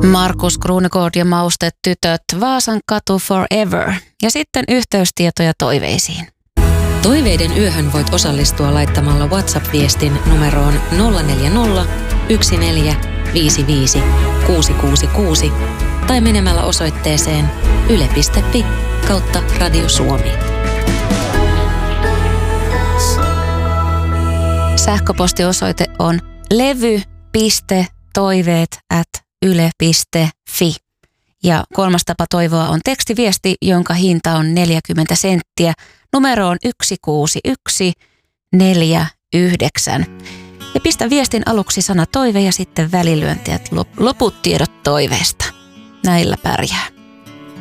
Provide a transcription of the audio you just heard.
Markus Krunegård ja Maustetytöt, Vaasan katu forever. Ja sitten yhteystietoja toiveisiin. Toiveiden yöhön voit osallistua laittamalla WhatsApp-viestin numeroon 040 1455 666 tai menemällä osoitteeseen yle.fi/Radio Suomi. Sähköpostiosoite on levy.toiveet@yle.fi. Ja kolmas tapa toivoa on tekstiviesti, jonka hinta on 40 senttiä. Numero on 16149. Ja pistä viestin aluksi sana toive ja sitten välilyöntiä, loput tiedot toiveesta. Näillä pärjää.